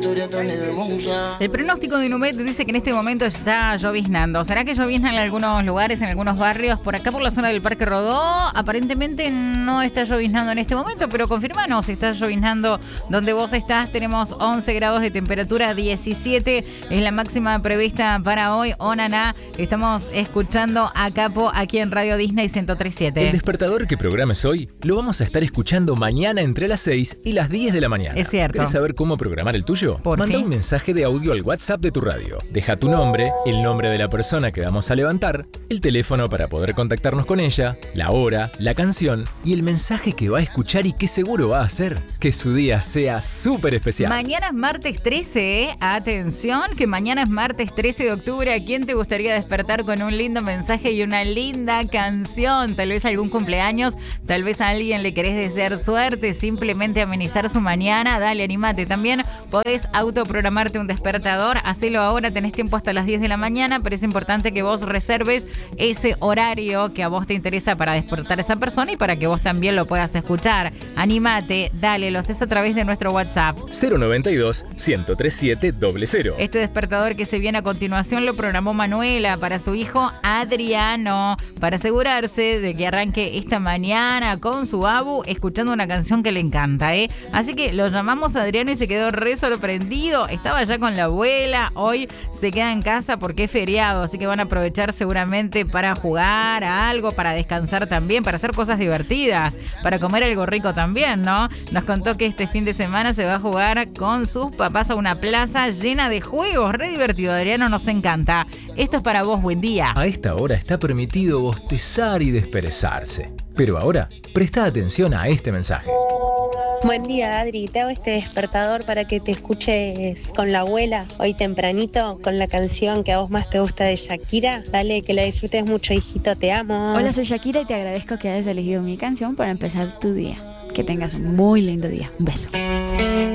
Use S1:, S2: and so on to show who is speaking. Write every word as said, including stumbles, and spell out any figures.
S1: El pronóstico de Inumet dice que en este momento está lloviznando. ¿Será que llovizna en algunos lugares, en algunos barrios? Por acá, por la zona del Parque Rodó, aparentemente no está lloviznando en este momento, pero confirmanos si está lloviznando donde vos estás. Tenemos once grados de temperatura, diecisiete es la máxima prevista para hoy. Onaná, estamos escuchando a Capo aquí en Radio Disney ciento tres punto siete.
S2: El despertador que programes hoy lo vamos a estar escuchando mañana entre las seis y las diez de la mañana.
S1: Es cierto.
S2: ¿Querés saber cómo programar el tuyo?
S1: Por
S2: Manda
S1: fin.
S2: un mensaje de audio al WhatsApp de tu radio. Deja tu nombre, el nombre de la persona que vamos a levantar, el teléfono para poder contactarnos con ella, la hora, la canción y el mensaje que va a escuchar y que seguro va a hacer que su día sea súper especial.
S1: Mañana es martes trece, ¿eh? Atención, que mañana es martes trece de octubre. ¿A quién te gustaría despertar con un lindo mensaje y una linda canción? Tal vez algún cumpleaños, tal vez a alguien le querés desear suerte, simplemente amenizar su mañana. Dale, animate. También podés autoprogramarte un despertador. Hacelo ahora, tenés tiempo hasta las diez de la mañana, pero es importante que vos reserves ese horario que a vos te interesa para despertar a esa persona y para que vos también lo puedas escuchar. Animate, dale, lo haces a través de nuestro WhatsApp.
S2: cero noventa y dos, ciento treinta y siete, cero cero.
S1: Este despertador que se viene a continuación lo programó Manuela para su hijo Adriano, para asegurarse de que arranque esta mañana con su abu escuchando una canción que le encanta, ¿eh? Así que lo llamamos a Adriano y se quedó re sorprendido. Estaba ya con la abuela, hoy se queda en casa porque es feriado, así que van a aprovechar seguramente para jugar a algo, para descansar también, para hacer cosas divertidas, para comer algo rico también, ¿no? Nos contó que este fin de semana se va a jugar con sus papás a una plaza llena de juegos, re divertido. Adriano, nos encanta. Esto es para vos, buen día.
S2: A esta hora está permitido bostezar y desperezarse. Pero ahora, presta atención a este mensaje.
S3: Buen día, Adri. Te hago este despertador para que te escuches con la abuela hoy tempranito con la canción que a vos más te gusta de Shakira. Dale, que la disfrutes mucho, hijito. Te amo.
S4: Hola, soy Shakira y te agradezco que hayas elegido mi canción para empezar tu día. Que tengas un muy lindo día. Un beso.